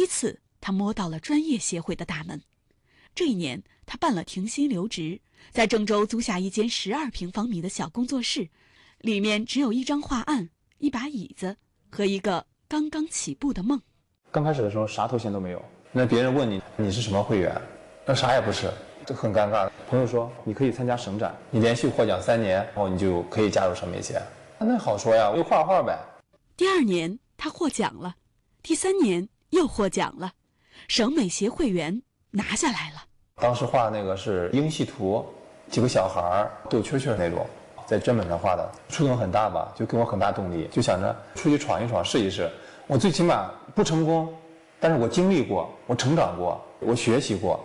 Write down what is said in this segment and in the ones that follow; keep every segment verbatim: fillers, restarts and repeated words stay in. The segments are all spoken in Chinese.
次他摸到了专业协会的大门。这一年他办了停薪留职，在郑州租下一间十二平方米的小工作室，里面只有一张画案、一把椅子和一个刚刚起步的梦。 刚开始的时候啥头衔都没有，那别人问你你是什么会员，那啥也不是，这很尴尬。朋友说你可以参加省展，你连续获奖三年，然后你就可以加入省美协。那好说呀，我就画画呗。 第二年他获奖了，第三年又获奖了，省美协会员拿下来了。 当时画那个是英系图，几个小孩斗蛐蛐那种，在砧板上画的，触动很大吧，就给我很大动力，就想着出去闯一闯，试一试。我最起码不成功，但是我经历过，我成长过，我学习过。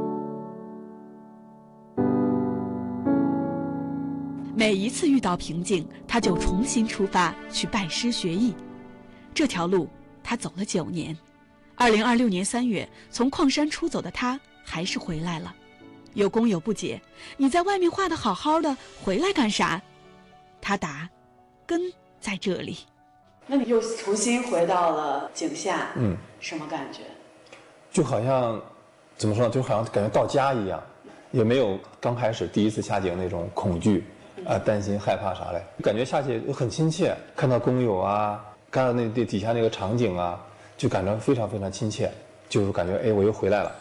每一次遇到瓶颈，他就重新出发去拜师学艺。这条路他走了九年。二零二六年三月，从矿山出走的他还是回来了。有工友不解：“你在外面画得好好的，回来干啥？”他答：“根在这里。”那你又重新回到了井下， 嗯， 什么感觉？ 就好像怎么说呢？就好像感觉到家一样，也没有刚开始第一次下井那种恐惧啊、呃、担心害怕啥嘞，感觉下去很亲切，看到工友啊，看到那那底下那个场景啊，就感觉非常非常亲切，就感觉哎我又回来了。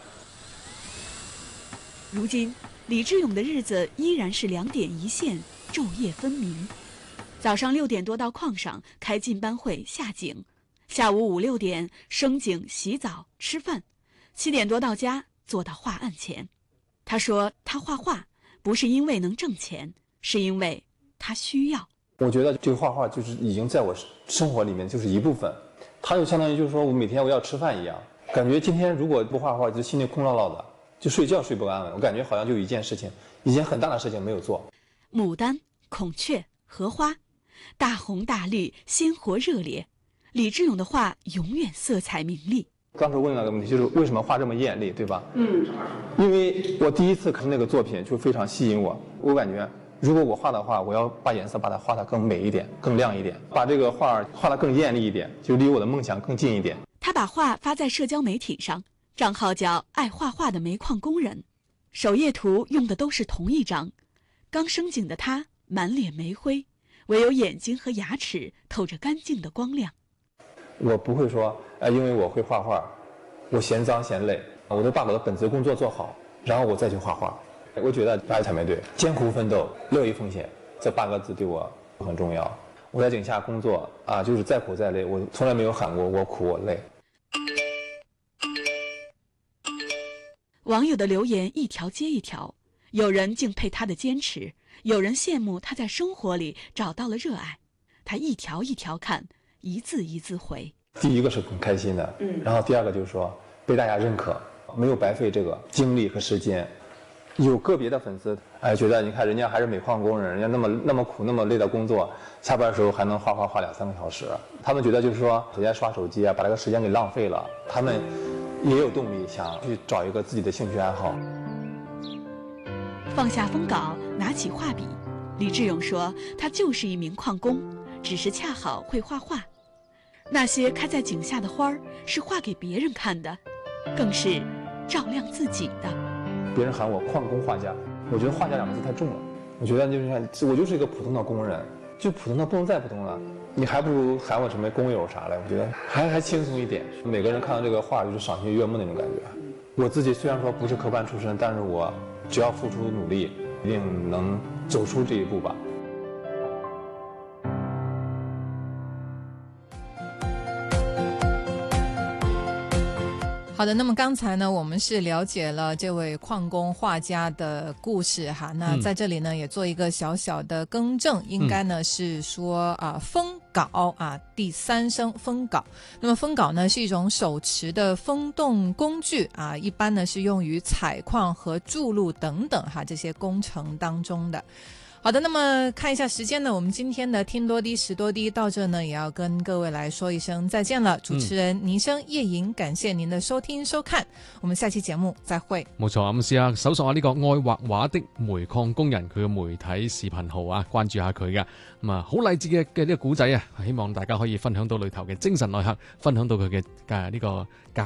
如今李志勇的日子依然是两点一线，昼夜分明。早上六点多到矿上开进班会下井，下午五六点升井洗澡吃饭，七点多到家坐到画案前。他说他画画不是因为能挣钱，是因为他需要。 我觉得这个画画就是已经在我生活里面就是一部分，它就相当于就是说我每天我要吃饭一样，感觉今天如果不画画就心里空落落的，就睡觉睡不安稳，我感觉好像就有一件事情，一件很大的事情没有做。 牡丹、孔雀、荷花，大红大绿，鲜活热烈。李志勇的画永远色彩明丽。 刚才问了个问题，就是为什么画这么艳丽，对吧？嗯，因为我第一次看那个作品就非常吸引我，我感觉如果我画的话，我要把颜色把它画得更美一点，更亮一点，把这个画画得更艳丽一点，就离我的梦想更近一点。 他把画发在社交媒体上，账号叫爱画画的煤矿工人，首页图用的都是同一张。刚升井的他满脸煤灰，唯有眼睛和牙齿透着干净的光亮。 我不会说，呃，因为我会画画，我嫌脏嫌累，我都把我的本职工作做好，然后我再去画画。我觉得大家才没对，艰苦奋斗，乐于奉献，这八个字对我很重要。我在井下工作啊，就是再苦再累，我从来没有喊过我苦我累。 网友的留言一条接一条，有人敬佩他的坚持，有人羡慕他在生活里找到了热爱。他一条一条看，一字一字回。 第一个是很开心的，嗯，然后第二个就是说被大家认可，没有白费这个精力和时间。有个别的粉丝，哎，觉得你看人家还是煤矿工人，人家那么那么苦那么累的工作，下班的时候还能画画画两三个小时，他们觉得就是说直接刷手机啊，把这个时间给浪费了，他们也有动力想去找一个自己的兴趣爱好。 放下封稿，拿起画笔，李志勇说他就是一名矿工，只是恰好会画画。那些开在井下的花儿是画给别人看的，更是照亮自己的。 别人喊我矿工画家，我觉得画家两个字太重了，我觉得就是看我就是一个普通的工人，就普通的不能再普通了，你还不如喊我什么工友啥的，我觉得还还轻松一点。每个人看到这个画就是赏心悦目那种感觉。我自己虽然说不是科班出身，但是我只要付出努力，一定能走出这一步吧。 好的，那么刚才呢，我们是了解了这位矿工画家的故事哈。那在这里呢，也做一个小小的更正，应该呢是说啊，封稿啊，第三声封稿。那么封稿呢是一种手持的风动工具啊，一般呢是用于采矿和筑路等等哈这些工程当中的。好的，那么看一下时间呢，我们今天的听多滴识多滴到这呢，也要跟各位来说一声再見啦。主持人倪生、葉穎，感謝您的收聽收看，我們下期節目再會。 冇錯，咁試下搜索下呢個愛畫畫的煤礦工人佢嘅媒體視頻號啊，關注下佢嘅。咁啊，好勵志嘅嘅呢個古仔啊，希望大家可以分享到裏頭嘅精神內核，分享到佢嘅誒呢個價